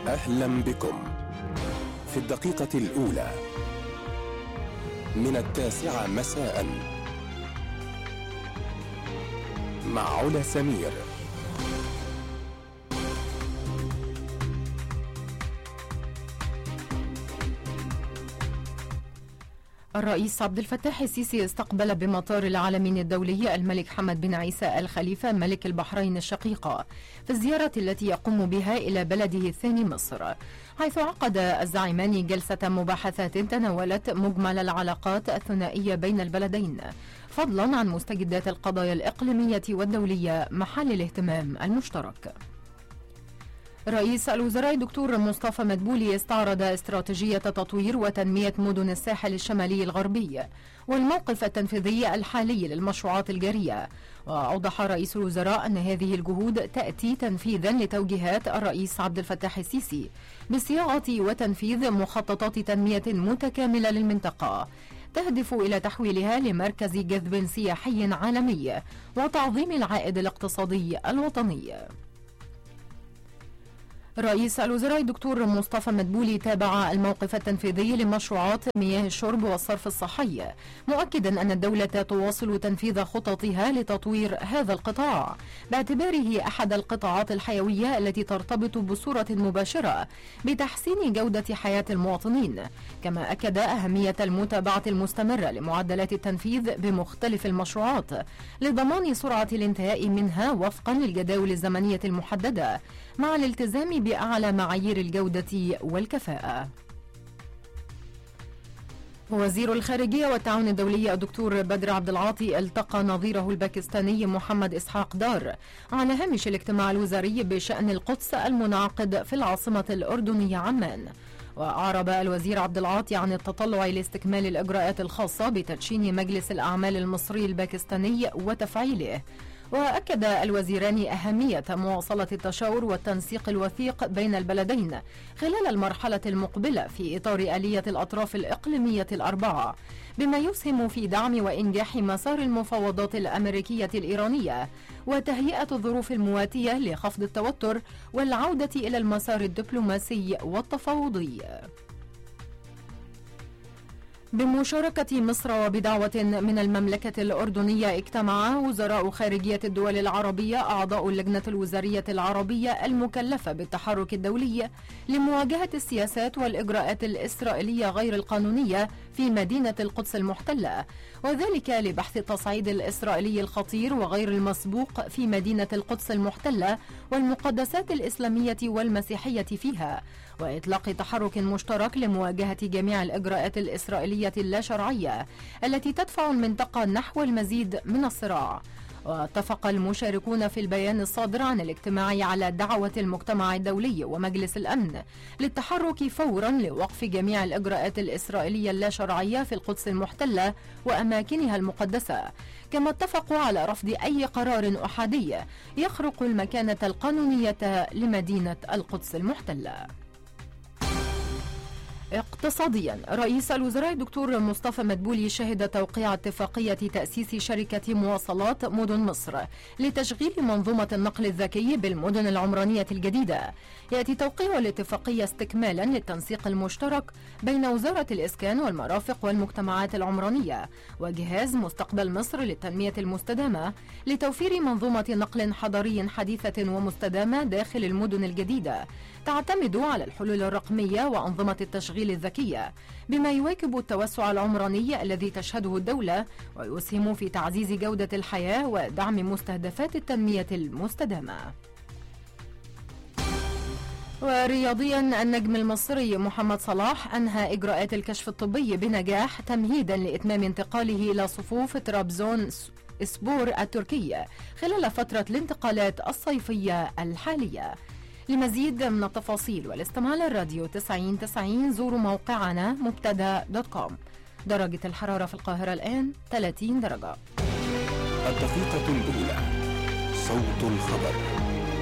أهلا بكم في الدقيقة الأولى من 9 مساء مع علا سمير. الرئيس عبد الفتاح السيسي استقبل بمطار العالمين الدولي الملك حمد بن عيسى آل خليفة ملك البحرين الشقيقة في الزيارة التي يقوم بها إلى بلده الثاني مصر، حيث عقد الزعيمان جلسة مباحثات تناولت مجمل العلاقات الثنائية بين البلدين، فضلا عن مستجدات القضايا الإقليمية والدولية محل الاهتمام المشترك. رئيس الوزراء دكتور مصطفى مدبولي استعرض استراتيجية تطوير وتنمية مدن الساحل الشمالي الغربي والموقف التنفيذي الحالي للمشروعات الجارية، وأوضح رئيس الوزراء أن هذه الجهود تأتي تنفيذا لتوجيهات الرئيس عبد الفتاح السيسي بصياغة وتنفيذ مخططات تنمية متكاملة للمنطقة تهدف إلى تحويلها لمركز جذب سياحي عالمي وتعظيم العائد الاقتصادي الوطني. رئيس الوزراء دكتور مصطفى مدبولي تابع الموقف التنفيذي لمشروعات مياه الشرب والصرف الصحي، مؤكدا أن الدولة تواصل تنفيذ خططها لتطوير هذا القطاع باعتباره أحد القطاعات الحيوية التي ترتبط بصورة مباشرة بتحسين جودة حياة المواطنين، كما أكد أهمية المتابعة المستمرة لمعدلات التنفيذ بمختلف المشروعات لضمان سرعة الانتهاء منها وفقا للجداول الزمنية المحددة مع الالتزام بأعلى معايير الجودة والكفاءة. وزير الخارجية والتعاون الدولي الدكتور بدر عبد العاطي التقى نظيره الباكستاني محمد إسحاق دار على هامش الاجتماع الوزاري بشأن القدس المنعقد في العاصمة الأردنية عمان. وأعرب الوزير عبد العاطي عن التطلع لاستكمال الإجراءات الخاصة بتدشين مجلس الأعمال المصري الباكستاني وتفعيله. وأكد الوزيران أهمية مواصلة التشاور والتنسيق الوثيق بين البلدين خلال المرحلة المقبلة في إطار آلية الأطراف الإقليمية الأربعة، بما يسهم في دعم وإنجاح مسار المفاوضات الأمريكية الإيرانية وتهيئة الظروف المواتية لخفض التوتر والعودة إلى المسار الدبلوماسي والتفاوضي. بمشاركة مصر وبدعوة من المملكة الأردنية، اجتمع وزراء خارجية الدول العربية أعضاء اللجنة الوزارية العربية المكلفة بالتحرك الدولي لمواجهة السياسات والإجراءات الإسرائيلية غير القانونية في مدينة القدس المحتلة، وذلك لبحث التصعيد الإسرائيلي الخطير وغير المسبوق في مدينة القدس المحتلة والمقدسات الإسلامية والمسيحية فيها، وإطلاق تحرك مشترك لمواجهة جميع الإجراءات الإسرائيلية اللا شرعية التي تدفع المنطقة نحو المزيد من الصراع. واتفق المشاركون في البيان الصادر عن الاجتماع على دعوة المجتمع الدولي ومجلس الأمن للتحرك فورا لوقف جميع الإجراءات الإسرائيلية اللا شرعية في القدس المحتلة وأماكنها المقدسة، كما اتفقوا على رفض أي قرار أحادي يخرق المكانة القانونية لمدينة القدس المحتلة. اقتصاديا، رئيس الوزراء دكتور مصطفى مدبولي شهد توقيع اتفاقية تأسيس شركة مواصلات مدن مصر لتشغيل منظومة النقل الذكي بالمدن العمرانية الجديدة. يأتي توقيع الاتفاقية استكمالا للتنسيق المشترك بين وزارة الإسكان والمرافق والمجتمعات العمرانية وجهاز مستقبل مصر للتنمية المستدامة لتوفير منظومة نقل حضري حديثة ومستدامة داخل المدن الجديدة تعتمد على الحلول الرقمية وأنظمة التشغيل الذكية، بما يواكب التوسع العمراني الذي تشهده الدولة ويسهم في تعزيز جودة الحياة ودعم مستهدفات التنمية المستدامة. ورياضيا، النجم المصري محمد صلاح أنهى إجراءات الكشف الطبي بنجاح تمهيدا لإتمام انتقاله إلى صفوف ترابزون سبور التركية خلال فترة الانتقالات الصيفية الحالية. لمزيد من التفاصيل والاستماع للراديو 9090 زوروا موقعنا مبتدا.com. درجة الحرارة في القاهرة الآن 30 درجة. الدقيقة الأولى، صوت الخبر.